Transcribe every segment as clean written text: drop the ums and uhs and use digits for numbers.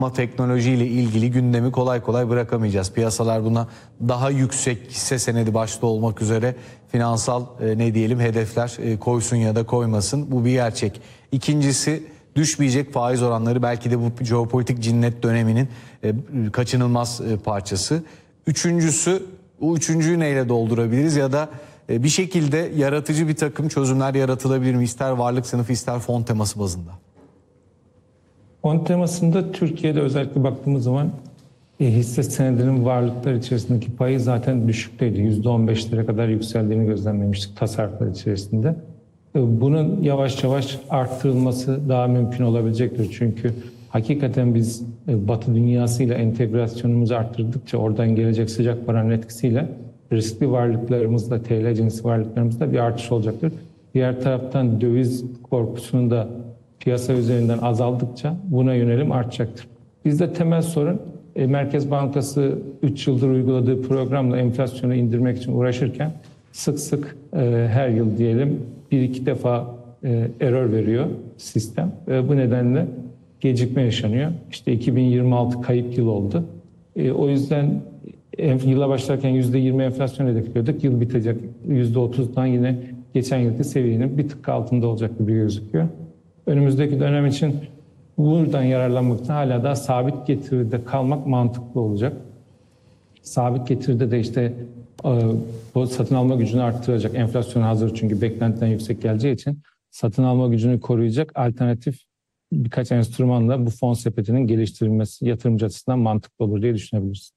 Ama teknolojiyle ilgili gündemi kolay kolay bırakamayacağız. Piyasalar buna daha yüksek hisse senedi başta olmak üzere finansal hedefler koysun ya da koymasın. Bu bir gerçek. İkincisi, düşmeyecek faiz oranları belki de bu jeopolitik cinnet döneminin kaçınılmaz parçası. Üçüncüsü, bu üçüncüyü neyle doldurabiliriz ya da bir şekilde yaratıcı bir takım çözümler yaratılabilir mi? İster varlık sınıfı ister fon teması bazında. Fon temasında Türkiye'de özellikle baktığımız zaman hisse senedinin varlıklar içerisindeki payı zaten düşükteydi. %15'lere kadar yükseldiğini gözlemlemiştik tasarruflar içerisinde. Bunun yavaş yavaş arttırılması daha mümkün olabilecektir. Çünkü hakikaten biz Batı dünyasıyla entegrasyonumuzu arttırdıkça oradan gelecek sıcak paranın etkisiyle riskli varlıklarımızda, TL cinsi varlıklarımızda bir artış olacaktır. Diğer taraftan döviz korkusunun da piyasa üzerinden azaldıkça buna yönelim artacaktır. Bizde temel sorun Merkez Bankası 3 yıldır uyguladığı programla enflasyonu indirmek için uğraşırken sık sık her yıl diyelim 1-2 defa error veriyor sistem. Bu nedenle gecikme yaşanıyor. İşte 2026 kayıp yıl oldu. O yüzden yıla başlarken %20 enflasyon hedefliyorduk. Yıl bitecek %30'dan yine geçen yılki seviyenin bir tık altında olacak gibi gözüküyor. Önümüzdeki dönem için buradan yararlanmak için hala daha sabit getiride kalmak mantıklı olacak. Sabit getiride de işte bu satın alma gücünü arttıracak. Enflasyon hazır çünkü beklentiden yüksek geleceği için satın alma gücünü koruyacak alternatif birkaç enstrümanla bu fon sepetinin geliştirilmesi yatırımcı açısından mantıklı olur diye düşünebiliriz.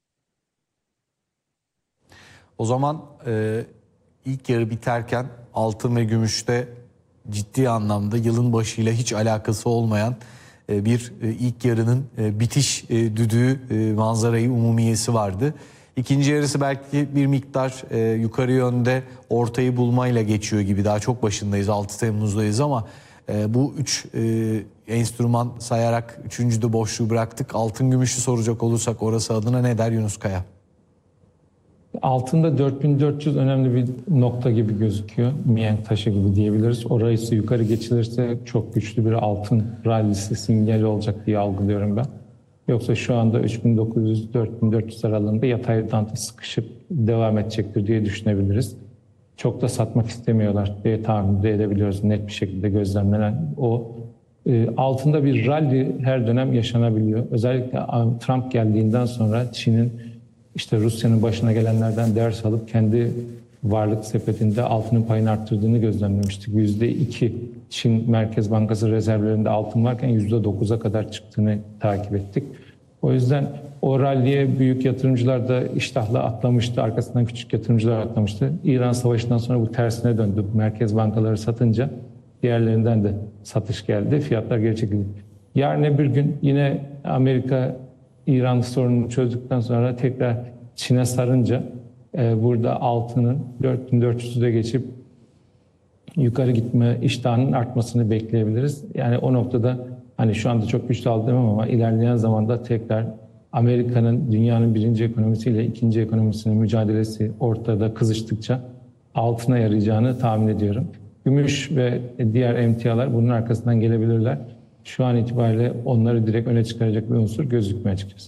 O zaman ilk yarı biterken altın ve gümüşte ciddi anlamda yılın başıyla hiç alakası olmayan bir ilk yarının bitiş düdüğü manzarayı umumiyesi vardı. İkinci yarısı belki bir miktar yukarı yönde ortayı bulmayla geçiyor gibi. Daha çok başındayız, 6 Temmuz'dayız ama bu üç enstrüman sayarak üçüncüde boşluğu bıraktık. Altın gümüşü soracak olursak orası adına ne der Yunus Kaya? Altında 4400 önemli bir nokta gibi gözüküyor. Mihenk taşı gibi diyebiliriz. Orası yukarı geçilirse çok güçlü bir altın rallisi sinyali olacak diye algılıyorum ben. Yoksa şu anda 3900-4400 aralığında yatay dante sıkışıp devam edecektir diye düşünebiliriz. Çok da satmak istemiyorlar diye tahmin edebiliyoruz. Net bir şekilde gözlemlenen o. Altında bir rally her dönem yaşanabiliyor. Özellikle Trump geldiğinden sonra Çin'in İşte Rusya'nın başına gelenlerden ders alıp kendi varlık sepetinde altının payını arttırdığını gözlemlemiştik. %2 Çin Merkez Bankası rezervlerinde altın varken %9'a kadar çıktığını takip ettik. O yüzden o ralliye büyük yatırımcılar da iştahla atlamıştı. Arkasından küçük yatırımcılar atlamıştı. İran Savaşı'ndan sonra bu tersine döndü. Merkez bankaları satınca diğerlerinden de satış geldi. Fiyatlar geri çekildi. Yarın bir gün yine Amerika İran sorununu çözdükten sonra tekrar Çin'e sarınca burada altının 4400'e geçip yukarı gitme iştahının artmasını bekleyebiliriz. Yani o noktada hani şu anda çok güçlü aldım ama ilerleyen zamanda tekrar Amerika'nın dünyanın birinci ekonomisiyle ikinci ekonomisinin mücadelesi ortada kızıştıkça altına yarayacağını tahmin ediyorum. Gümüş ve diğer emtialar bunun arkasından gelebilirler. Şu an itibariyle onları direkt öne çıkaracak bir unsur gözükmüyor açıkçası.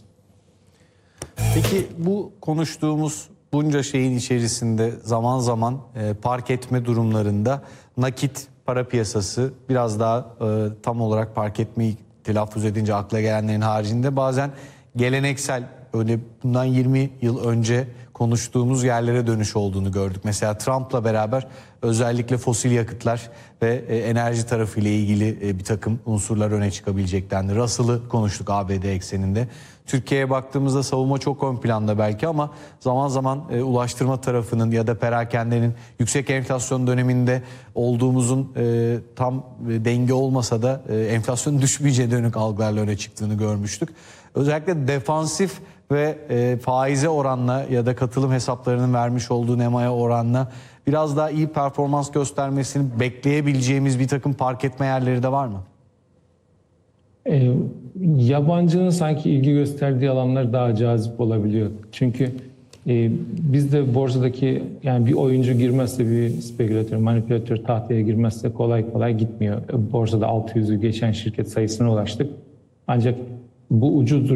Peki bu konuştuğumuz bunca şeyin içerisinde zaman zaman park etme durumlarında nakit para piyasası biraz daha tam olarak park etmeyi telaffuz edince akla gelenlerin haricinde bazen geleneksel öyle bundan 20 yıl önce konuştuğumuz yerlere dönüş olduğunu gördük. Mesela Trump'la beraber özellikle fosil yakıtlar ve enerji tarafıyla ilgili bir takım unsurlar öne çıkabilecek dendi. Russell'ı konuştuk ABD ekseninde. Türkiye'ye baktığımızda savunma çok ön planda belki ama zaman zaman ulaştırma tarafının ya da perakendenin yüksek enflasyon döneminde olduğumuzun tam denge olmasa da enflasyon düşmeyeceğe dönük algılarla öne çıktığını görmüştük. Özellikle defansif ve faize oranla ya da katılım hesaplarının vermiş olduğu nemaya oranla biraz daha iyi performans göstermesini bekleyebileceğimiz bir takım park etme yerleri de var mı? Yabancının sanki ilgi gösterdiği alanlar daha cazip olabiliyor. Çünkü bizde borsadaki yani bir oyuncu girmezse, bir spekülatör, manipülatör tahtaya girmezse kolay kolay gitmiyor. Borsada 600'ü geçen şirket sayısına ulaştık. Ancak Bu ucuzdur